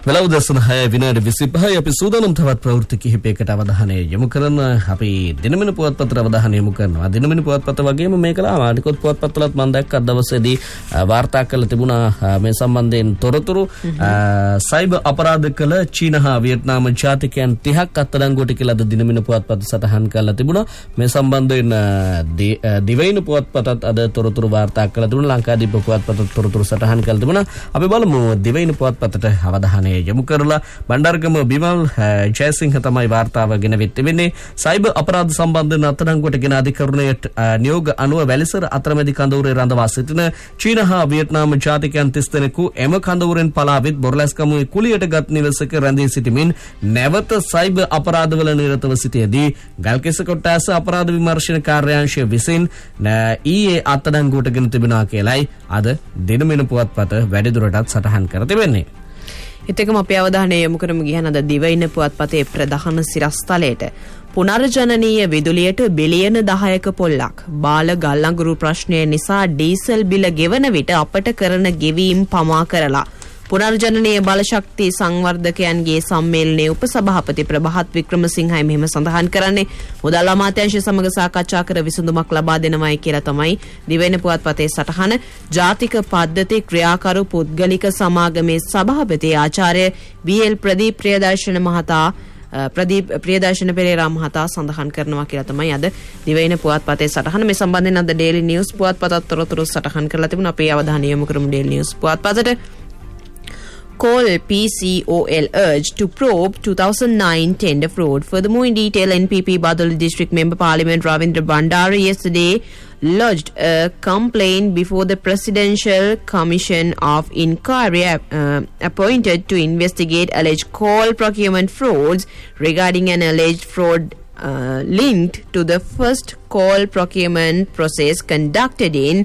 වෙලා උදැසන 6 විනාඩි 25 අපි සූදානම් තවත් ප්‍රවෘත්ති කිහිපයකට අවධානය යොමු කරන අපි දිනමින පුවත්පතට අවධානය යොමු කරනවා. දිනමින පුවත්පත වගේම මේකලා අනිකුත් පුවත්පත්වලත් මම දැක්ක අද දවසේදී වාර්තා කළ තිබුණා මේ සම්බන්ධයෙන් තොරතුරු. සයිබර් අපරාධ කළ චීන හා වියට්නාම ජාතිකයන් 30ක් අත්අඩංගුවට කියලා අද දිනමින පුවත්පත සටහන් කරලා තිබුණා. මේ සම්බන්ධයෙන් දිවයින පුවත්පතත් අද තොරතුරු වාර්තා කළ තිබුණා. ලංකාදීප පුවත්පතත් තොරතුරු සටහන් කරලා තිබුණා. අපි බලමු දිවයින පුවත්පතට අවධානය යොමු කරලා බණ්ඩාරගම බිමල් ජයසිංහ තමයි වාර්තාව ගෙනවිත් තිබෙන්නේ. සයිබර් අපරාධ සම්බන්ධයෙන් අත්අඩංගුවට ගෙන අධිකරණයට නියෝග අනුව වැලිසර අතරමැදි කඳවුරේ රඳවා සිටින චීන හා වියට්නාම ජාතිකයන් 30 දෙනෙකු එම කඳවුරෙන් පලාවිත් බොරලැස්කමුවේ කුලියට ගත් නිවසක රැඳී සිටමින් නැවත සයිබර් අපරාධවල නිරතව සිටියේදී ගල්කිස්ස කොට්ටාස අපරාධ විමර්ශන කාර්යාංශය විසින් ඊයේ අත්අඩංගුවට ගෙන තිබෙනවා කියලයි අද දිනමින පුවත්පත වැඩිදුරටත් සටහන් කර තිබෙන්නේ. ඉතින් අපි අවධානය යොමු කරමු ගියන අද දිවයින පුවත්පතේ ප්‍රධාන සිරස්තලයට පුනර්ජනනීය විදුලියට බිලියන 10ක පොල්ලක්. බාල ගල් අඟුරු ප්‍රශ්නය නිසා ඩීසල් බිල ගෙවන විට අපට කරන ගෙවීම් පමා කරලා පුනර්ජනනීය බලශක්ති සංවර්ධකයන්ගේ සම්මේලනයේ උපසභාපති ප්‍රභාත් වික්‍රමසිංහයි මෙහෙම සඳහන් කරන්නේ. මුදල් අමාත්‍යාංශය සමග සාකච්ඡා කර විසඳුමක් ලබා දෙනවායි කියලා තමයි දිවයින පුවත්පතේ සටහන. ජාතික පද්ධති ක්‍රියාකරු පුද්ගලික සමාගමේ සභාපති ආචාර්ය බී.එල්. ප්‍රදීප් ප්‍රියදර්ශන පෙරේරා මහතා සඳහන් කරනවා කියලා තමයි අද දිවයින පුවත්පතේ සටහන. මේ සම්බන්ධයෙන් අද ඩේලි නිවුස් පුවත්පතත් තොරතුරු සටහන් කරලා තිබුණා. අපේ අවධානය යොමු කරමු daily news පුවත්පතට. Call PCOL urged to probe 2009 tender fraud. Furthermore, in detail, NPP Badali District Member Parliament Ravindra Bandara yesterday lodged a complaint before the Presidential Commission of Inquiry appointed to investigate alleged coal procurement frauds regarding an alleged fraud linked to the first coal procurement process conducted in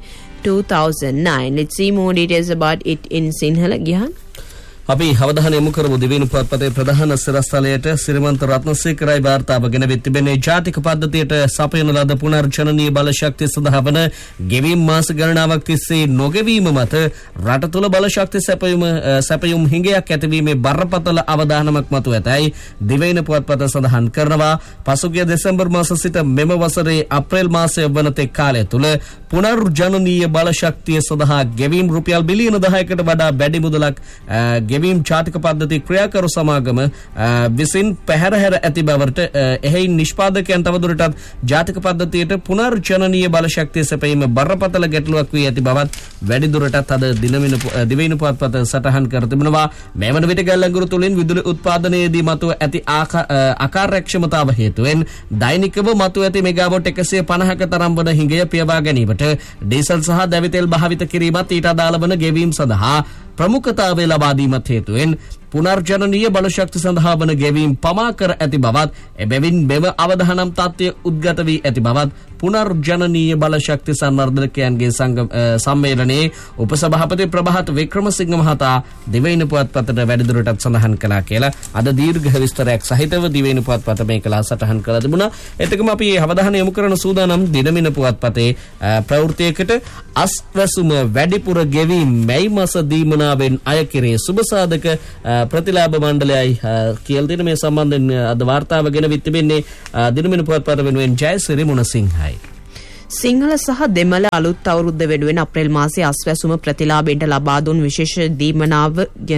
2009. Let's see more details about it in Sinhala. Gihan. අපි අවධානය යොමු කරමු දිවයින පුවත්පතේ ප්‍රධාන සිරස්තලයට සිරිමන්ත රත්නසේකරයි වාර්තාව ගෙනවිත් තිබෙන්නේ. ජාතික පද්ධතියට සපයන ලද පුනර්ජනනීය බලශක්තිය සඳහා වන ගෙවීම් මාස ගණනාවක් තිස්සේ නොගෙවීම මත රට තුළ බලශක්ති සැපයුම් හිඟයක් ඇතිවීමේ බරපතල අවදානමක් මතුව ඇතැයි දිවයින පුවත්පත සඳහන් කරනවා. පසුගිය දෙසැම්බර් මාස සිට මෙම වසරේ අප්‍රේල් මාසය වනතෙක් කාලය තුළ පුනර්ජනනීය බලශක්තිය සඳහා ගෙවීම් රුපියල් බිලියන 10කට වඩා වැඩි මුදලක් ගෙවීම් ජාතික පද්ධති ක්‍රියාකරු සමාගම විසින් පැහැරහැර ඇති බවට එහි නිෂ්පාදකයන් තවදුරටත් ජාතික පද්ධතියට පුනර්ජනනීය බලශක්තිය සැපයීම බරපතල ගැටලුවක් වී ඇති බවත් වැඩිදුරටත් අද දිවයින පුවත්පත සටහන් කර තිබෙනවා. මේ වන විට ගල් අඟුරු තුලින් විදුලි උත්පාදනයේදී මතුව ඇති අකාර්යක්ෂමතාව හේතුවෙන් දෛනිකව මතුව ඇති මෙගාවොට් 150ක තරම් වන හිඟය පියවා ගැනීමට ඩීසල් සහ දැවි තෙල් භාවිත කිරීමත් ඊට අදාළ වන ගෙවීම් සඳහා ප්‍රමුඛතාවය ලබා දීමත් හේතුවෙන් පුනර්ජනනීය බලශක්ති සඳහා වන ගෙවීම් පමා කර ඇති බවත් එබැවින් මෙම අවදානම් තත්ත්වය උද්ගත වී ඇති බවත් පුනර්ජනනීය බලශක්ති සංවර්ධකයන්ගේ සම්මේලනයේ උපසභාපති ප්‍රභාත් වික්‍රමසිංහ මහතා දිවයින පුවත්පතට වැඩිදුරටත් සඳහන් කළා කියලා අද දීර්ඝ විස්තරයක් සහිතව දිවයින පුවත්පත මේකලා සටහන් කළා තිබුණා. එතකම අපි අවධානය යොමු කරන සූදානම් දිනමින පුවත්පතේ ප්‍රවෘත්තියකට අස්වැසුම වැඩිපුර ගෙවීම් මැයි මාස දීමනාවෙන් අය කෙරේ සුබසාධක ප්‍රතිලාභ මණ්ඩලයයි කියලා දෙන මේ සම්බන්ධයෙන් අද වාර්තාව ගෙනවිත් තිබෙන්නේ දිනමින පුවත්පත වෙනුවෙන් ජයසිරි මුණසිංහයි. සිංහල සහ දෙමළ අලුත් අවුරුද්ද වෙනුවෙන් අප්‍රේල් මාසයේ අස්වැසුම ප්‍රතිලාභයට ලබා දුන් විශේෂ දීමනාව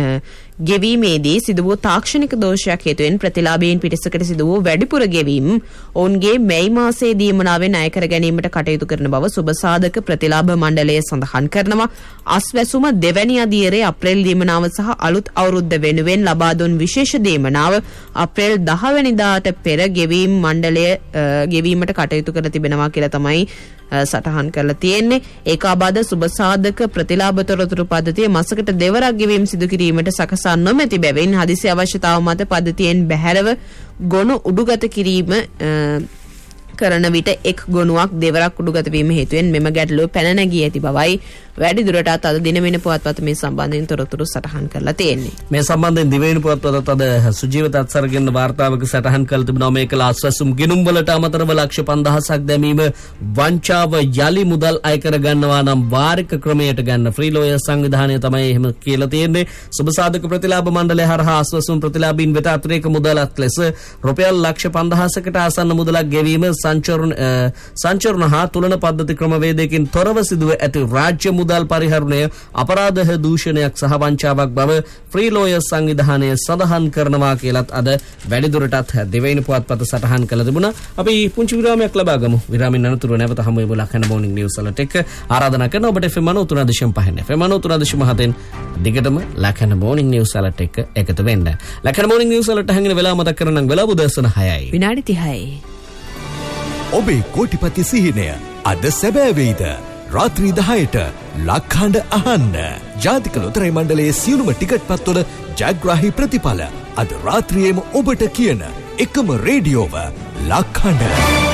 ගෙවීමේදී සිදු වූ තාක්ෂණික දෝෂයක් හේතුවෙන් ප්‍රතිලාභයෙන් පිටසකට සිදු වූ වැඩිපුර ගෙවීම් ඔවුන්ගේ මැයි මාසයේ දීමනාවෙන් අය කර ගැනීමට කටයුතු කරන බව සුබසාධක ප්‍රතිලාභ මණ්ඩලය සඳහන් කරනවා. අස්වැසුම දෙවැනි අදියරේ අප්‍රේල් දීමනාව සහ අලුත් අවුරුද්ද වෙනුවෙන් ලබා දුන් විශේෂ දීමනාව අප්‍රේල් 10 වෙනිදාට පෙර ගෙවීම් මණ්ඩලය ගෙවීමට කටයුතු කර තිබෙනවා කියලා තමයි සටහන් කරලා තියෙන්නේ. ඒකාබද්ධ සුබසාධක ප්‍රතිලාභ තොරතුරු පද්ධතිය මාසකට දෙවරක් ගෙවීම් සිදු කිරීමට සකසා නොමැති බැවින් හදිසි අවශ්‍යතාව මත පද්ධතියෙන් බැහැරව ගොනු උඩුගත කිරීම කරන විට එක් ගොනුවක් දෙවරක් උඩුගත වීම හේතුවෙන් මෙම ගැටලුව පැන නැගී ඇති බවයි වැඩි දුරටත් අද දිනවෙන පුවත්පත මේ සම්බන්ධයෙන් තොරතුරු සටහන් කරලා තියෙන්නේ. මේ සම්බන්ධයෙන් දිවයින පුවත්පතත් අද සුජීවිත අත්සරගෙන වාර්තාවක සටහන් කළ තිබෙනවා මේක ආස්වාසුම් ගිණුම් වලට අමතරව ලක්ෂ 5000ක් දැමීම වංචාව යලි මුදල් අය කර ගන්නවා නම් වාරික ක්‍රමයට ගන්න ෆ්‍රී ලෝයර් සංවිධානය තමයි එහෙම කියලා තියෙන්නේ. සුබසාධක ප්‍රතිලාභ මණ්ඩලය හරහා ආස්වාසුම් ප්‍රතිලාභීන් වෙත අතිරේක මුදලක් ලෙස රුපියල් ලක්ෂ 5000කට ආසන්න මුදලක් ගෙවීම සංචරණ හා තුලන පද්ධති ක්‍රමවේදයකින් තොරව සිදුව ඇති රාජ්‍ය මුදල් පරිහරණය අපරාධ දූෂණයක් සහ වංචාවක් බව ෆ්‍රී ලෝයර් සංවිධානය සඳහන් කරනවා කියලත් අද වැඩිදුරටත් දෙවයින පුවත්පත සටහන් කළ තිබුණා. අපි පුංචි විරාමයක් ලබා ගමු. විරාමෙන් අනතුරුව නැවත හමු වෙමු ලක්ෂණ මොර්නිං නිවුස් වලට එක්ක ආරාධනා කරන ඔබට FM 93.5 FM 93.7 දිගටම ලක්ෂණ මොර්නිං නිවුස් වලට එක්ක එකතු වෙන්න. ලක්ෂණ මොර්නිං නිවුස් වලට හැංගෙන වෙලාව මතක් කරනම් වෙලාව උදෑසන 6යි. විනාඩි 30යි. ඔබේ කෝටිපති සිහිනය අද සැබෑ වේද? රාත්‍රී 10ට ලක්හඬ අහන්න. ජාතික ලොතරැයි මණ්ඩලයේ සියලුම ටිකට් පත්වල ජයග්‍රාහී ප්‍රතිඵල අද රාත්‍රියේම ඔබට කියන එකම රේඩියෝව ලක්හඬ.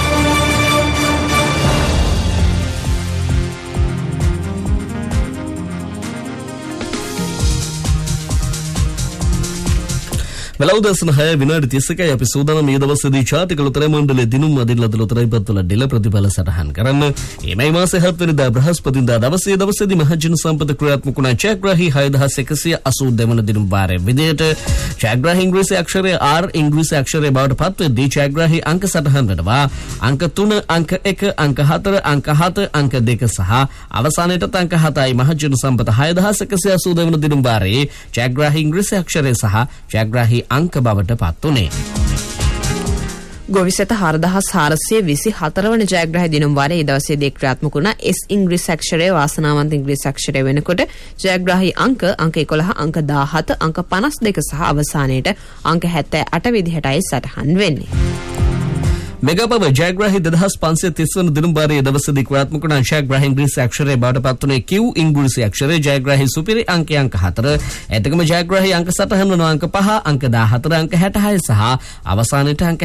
වෙලාව උදෑසන 6 විනාඩි 31යි අපි සූදානම් මේ දවසේදී ජාතික ලොතරැයි මණ්ඩලයේ දිනුම් අදිල්ලද ලොතරැයි පත්වල ඩෙල ප්‍රතිඵල සටහන් කරන්න. මේ මාසේ 7 වෙනිදා බ්‍රහස්පතින්දා දවසේදී මහජන සම්පත ක්‍රියාත්මක වුණ ජයග්‍රාහී 6182 වන දිනුම් වාරයේ විදියට ජයග්‍රාහී ඉංග්‍රීසි අක්ෂරය R ඉංග්‍රීසි අක්ෂරය බවට පත්වෙද්දී ජයග්‍රාහී අංක සටහන් වෙනවා. අංක 3 අංක 1 අංක 4 අංක 7 අංක 2 සහ අවසානයේට අංක 7යි මහජන සම්පත 6182 වන දිනුම් වාරයේ ජයග්‍රාහී ඉංග්‍රීසි අක්ෂරය සහ ජයග්‍රාහී අංක බවට පත් වුණේ. ගොවිසැත 4424 වන ජයග්‍රාහී දිනුම් වාරයේ දවසේදී ක්‍රියාත්මක වුණ S ඉංග්‍රීසි අක්ෂරය වාසනාවන්ත ඉංග්‍රීසි අක්ෂරය වෙනකොට ජයග්‍රාහී අංක 11 අංක 17 අංක 52 සහ අවසානයේට අංක 78 විදිහටයි සටහන් වෙන්නේ. මෙගාපව ජයග්‍රාහී 2530 වන දිනුම් වාරයේ දවසේදී ක්‍රියාත්මක වුණ ජයග්‍රාහී ඉංග්‍රීසි අක්ෂරය බවට පත් වුණේ Q ඉංග්‍රීසි අක්ෂරය ජයග්‍රාහී සුපිරි අංක 4 එතකම ජයග්‍රාහී අංක සටහන් වන අංක 5 අංක 14 අංක 66 සහ අවසානයේට අංක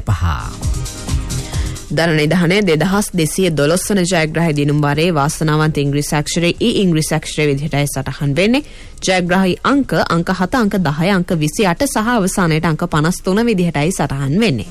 75. දරණ නිධානයේ 2212 වන ජයග්‍රාහී දිනුම් වාරයේ වාසනාවන්ත ඉංග්‍රීසි අක්ෂරය E ඉංග්‍රීසි අක්ෂරය විදිහටයි සටහන් වෙන්නේ. ජයග්‍රාහී අංක 7 අංක 10 අංක 28 සහ අවසානයේට අංක 53 විදිහටයි සටහන් වෙන්නේ.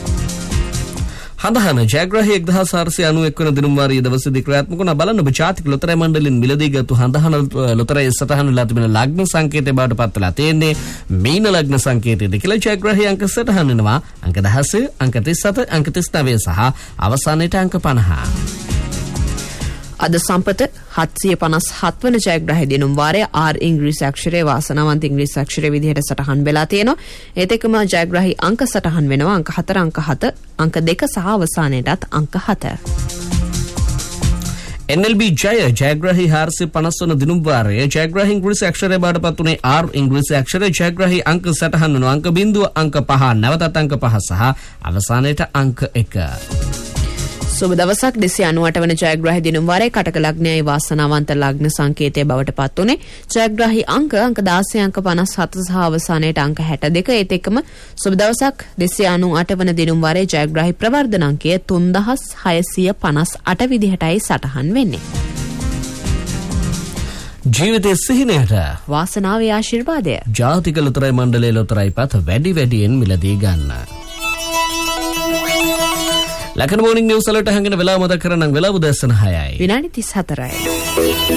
හඳහන ජයග්‍රාහී 1491 වන දිනුම් වාරයේ දවසේදී ක්‍රියාත්මක වුණ බලන්න ඔබ ජාතික ලොතරැයි මණ්ඩලයෙන් මිලදී ගත්තු හඳහන ලොතරැයි සටහන් වෙලා තිබෙන ලග්න සංකේතය බවට පත් වෙලා තියෙන්නේ මීන ලග්න සංකේතයද කියලා ජයග්‍රාහී අංක සටහන් වෙනවා අංක 16 අංක 37 අංක 39 සහ අවසානයේට අංක 50. අද සම්පත 757 වන ජයග්‍රාහී දිනුම් වාරයේ R ඉංග්‍රීසි අක්ෂරය වාසනාවන්ත ඉංග්‍රීසි අක්ෂරය විදිහට සටහන් වෙලා තියෙනවා. ඒත් එක්කම ජයග්‍රාහී අංක සටහන් වෙනවා අංක 4 අංක 7 අංක 2 සහ අවසානයේටත් අංක 7. NLB ජයග්‍රාහී 450 වන දිනුම් වාරයේ ජයග්‍රාහී ඉංග්‍රීසි අක්ෂරය බවට පත් වුණේ R ඉංග්‍රීසි අක්ෂරය ජයග්‍රාහී අංක සටහන් වෙනවා අංක 0 අංක 5 නැවතත් අංක 5 සහ අවසානයේට අංක 1. සුබ දවසක් 298 වන ජයග්‍රාහී දිනුම් වාරයේ කටක ලග්නයයි වාසනාවන්ත ලග්න සංකේතය බවට පත් වුණේ ජයග්‍රාහී අංක 16 අංක 57 සහ අවසානයේට අංක 62. ඒත් එක්කම සුබ දවසක් 298 වන දිනුම් වාරයේ ජයග්‍රාහී ප්‍රවර්ධන අංකය 3658 විදිහටයි සටහන් වෙන්නේ. ජීවිතයේ සිහිනයට වාසනාවේ ආශිර්වාදය ජාතික ලොතරැයි මණ්ඩලයේ ලොතරැයි පත් වැඩියෙන් මිලදී ගන්න. ලක්ෂණ මොර්නිං නිවුස් වලට හැංගෙන වෙලාව මතක් කරනම් වෙලාව උදෑසන 6යි. විනාඩි 34යි.